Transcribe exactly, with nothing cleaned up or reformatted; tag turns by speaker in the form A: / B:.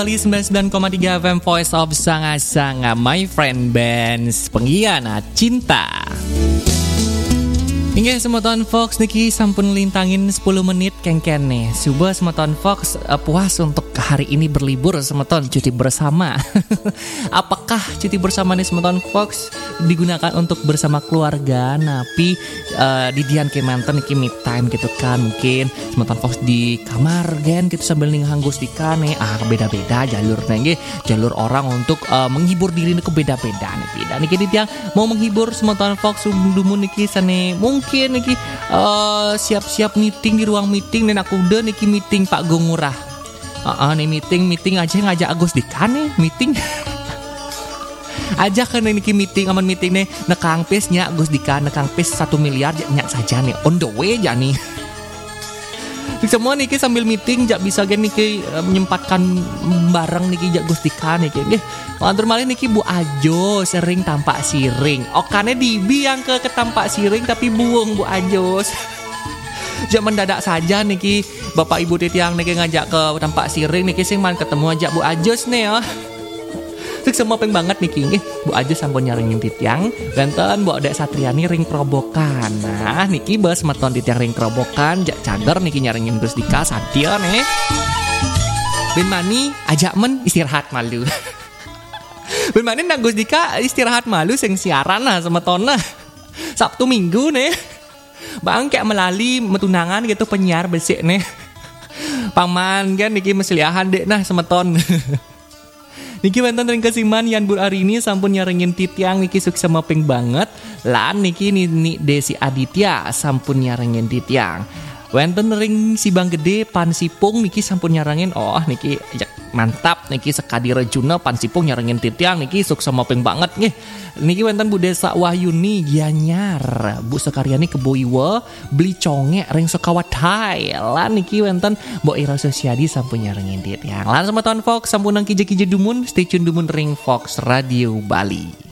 A: Kali sembilan puluh sembilan koma tiga F M Voice of Sanga-Sanga, My Friend Bands, pengkhianat cinta. Hingga semeton Fox niki sampun lintangin sepuluh menit kengken nih. Suba semeton Fox uh, puas untuk hari ini berlibur semeton cuti bersama. Apakah cuti bersama nih semeton Fox digunakan untuk bersama keluarga, napi uh, di dian kemanten niki me time gitu kan. Mungkin semeton Fox di kamar gen gitu sambil ning hanggus di kane. Ah beda-beda jalur nggih. Jalur orang untuk uh, menghibur diri niku beda-beda niki. Dan niki tiang mau menghibur semeton Fox dumun niki sane mungkin niki uh, siap-siap meeting di ruang meeting dan aku udah niki meeting Pak Gongurah. Uh, uh, nih meeting meeting aja ngajak Agus Dikane meeting. Aja kan niki meeting aman meeting nih nekang pes nya Agus Dikan nekang pes satu miliar nyak saja nih on the way aja nih. Semua niki sambil meeting jak bisa gen niki uh, menyempatkan bareng niki jak Gus Dikan niki nggih. Matur malih niki Bu Ajo sering tampak siring. Okane Dibi yang ke ketampak siring tapi buung Bu Ajos. Jak mendadak saja niki Bapak Ibu titiang niki ngajak ke tampak siring niki sing man ketemu ajak Bu Ajos nih ya. Sik semua peng banget niki nggih. Bu Ajos sampun nyaringin titiang ganten Bu Dek Satriani ring kerobokan. Nah niki bas meton titiang ring kerobokan jak cager niki nyaringin Gus Dika sadia nih. Ben mani ajak men istirahat malu. Ben mani nang Gus Dika istirahat malu sing siaran lah semetona. Sabtu Minggu nih. Bang kayak melali metunangan gitu penyiar besik nih. Paman kan niki mesliahan dek nah semeton. Niki wonten ring kesiman Yan Bur hari ini sampun nyaringin titiang niki sukses maping banget. Lan niki ni Desi Aditya sampun nyaringin titiang. Wonten ring Sibang Gede Pansipung niki sampun nyarangin oh niki ya, mantap niki sekadi rejuna Pansipung nyarangin titiang niki sukses maping banget nggih. Niki wonten Bu Desa Wahyuni Gianyar, Bu Sekaryani Keboiwa beli congek ring Sekawathai. Lan niki wonten Mbok Ira Sosiadi sampun nyarangin titiang. Lan semeton Fox sampun nang kije-kije dumun stay tune dumun ring Fox Radio Bali.